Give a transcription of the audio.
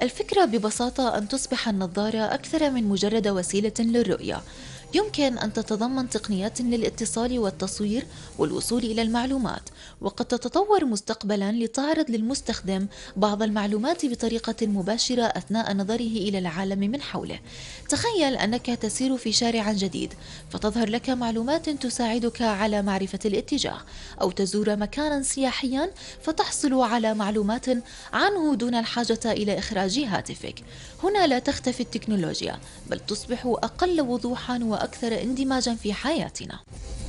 الفكرة ببساطة أن تصبح النظارة أكثر من مجرد وسيلة للرؤية. يمكن أن تتضمن تقنيات للاتصال والتصوير والوصول إلى المعلومات، وقد تتطور مستقبلا لتعرض للمستخدم بعض المعلومات بطريقة مباشرة أثناء نظره إلى العالم من حوله. تخيل أنك تسير في شارع جديد، فتظهر لك معلومات تساعدك على معرفة الاتجاه، أو تزور مكانا سياحيا فتحصل على معلومات عنه دون الحاجة إلى إخراج هاتفك. هنا لا تختفي التكنولوجيا، بل تصبح أقل وضوحا وأكثر اندماجا في حياتنا.